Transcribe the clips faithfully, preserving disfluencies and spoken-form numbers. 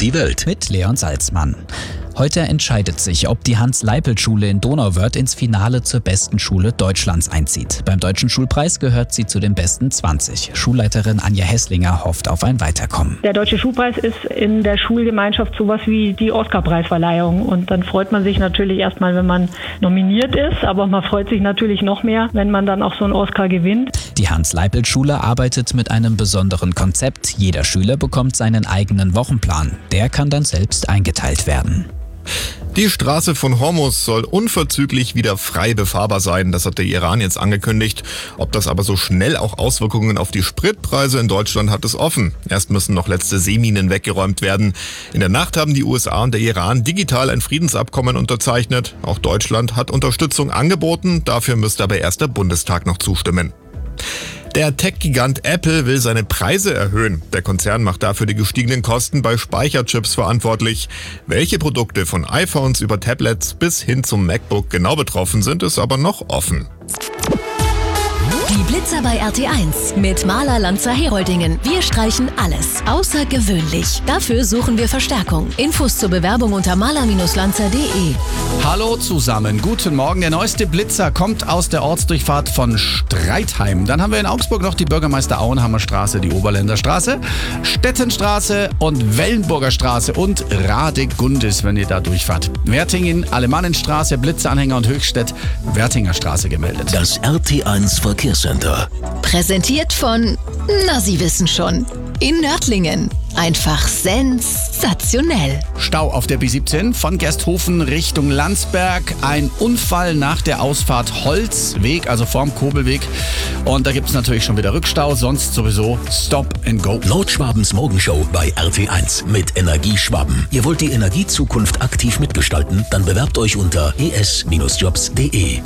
die Welt. Mit Leon Salzmann. Heute entscheidet sich, ob die Hans-Leipelt-Schule in Donauwörth ins Finale zur besten Schule Deutschlands einzieht. Beim Deutschen Schulpreis gehört sie zu den besten zwanzig. Schulleiterin Anja Hesslinger hofft auf ein Weiterkommen. Der Deutsche Schulpreis ist in der Schulgemeinschaft sowas wie die Oscar-Preisverleihung. Und dann freut man sich natürlich erstmal, wenn man nominiert ist, aber man freut sich natürlich noch mehr, wenn man dann auch so einen Oscar gewinnt. Die Hans-Leipelt-Schule arbeitet mit einem besonderen Konzept. Jeder Schüler bekommt seinen eigenen Wochenplan. Der kann dann selbst eingeteilt werden. Die Straße von Hormuz soll unverzüglich wieder frei befahrbar sein. Das hat der Iran jetzt angekündigt. Ob das aber so schnell auch Auswirkungen auf die Spritpreise in Deutschland hat, ist offen. Erst müssen noch letzte Seeminen weggeräumt werden. In der Nacht haben die U S A und der Iran digital ein Friedensabkommen unterzeichnet. Auch Deutschland hat Unterstützung angeboten. Dafür müsste aber erst der Bundestag noch zustimmen. Der Tech-Gigant Apple will seine Preise erhöhen. Der Konzern macht dafür die gestiegenen Kosten bei Speicherchips verantwortlich. Welche Produkte von iPhones über Tablets bis hin zum MacBook genau betroffen sind, ist aber noch offen. Die Blitzer bei R T eins mit Maler Lanzer Heroldingen. Wir streichen alles außergewöhnlich. Dafür suchen wir Verstärkung. Infos zur Bewerbung unter maler Lanzer punkt de. Hallo zusammen, guten Morgen. Der neueste Blitzer kommt aus der Ortsdurchfahrt von Streitheim. Dann haben wir in Augsburg noch die Bürgermeister Auenhammer Straße, die Oberländer Straße, Stettenstraße und Wellenburger Straße und Radegundis, wenn ihr da durchfahrt. Wertingen, Alemannenstraße, Blitzeranhänger und Höchstädt, Wertinger Straße gemeldet. Das R T eins Verkehrscenter. Präsentiert von, na Sie wissen schon, in Nördlingen. Einfach sensationell. Stau auf der B siebzehn von Gersthofen Richtung Landsberg. Ein Unfall nach der Ausfahrt Holzweg, also vorm Kobelweg. Und da gibt es natürlich schon wieder Rückstau, sonst sowieso Stop and Go. Nordschwabens Morgenshow bei R T eins mit Energieschwaben. Ihr wollt die Energiezukunft aktiv mitgestalten? Dann bewerbt euch unter e s Jobs punkt de.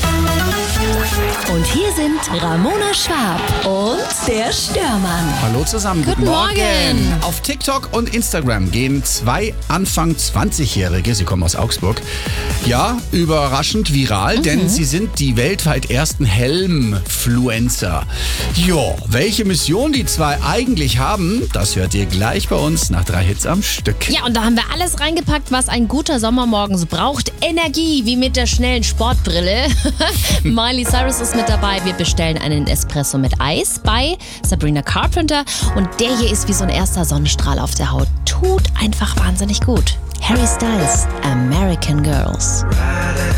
Und hier sind Ramona Schwab und der Störmann. Hallo zusammen, guten, Guten Morgen. Morgen. Auf TikTok und Instagram gehen zwei Anfang zwanzigjährige, sie kommen aus Augsburg, ja, überraschend viral, mhm. denn sie sind die weltweit ersten Helmfluencer. Jo, welche Mission die zwei eigentlich haben, das hört ihr gleich bei uns nach drei Hits am Stück. Ja, und da haben wir alles reingepackt, was ein guter Sommermorgen so braucht. Energie, wie mit der schnellen Sportbrille. Miley Cyrus ist mit dabei. Wir bestellen einen Espresso mit Eis bei Sabrina Carpenter. Und der hier ist wie so ein erster Sonnenstrahl auf der Haut. Tut einfach wahnsinnig gut. Harry Styles, American Girls.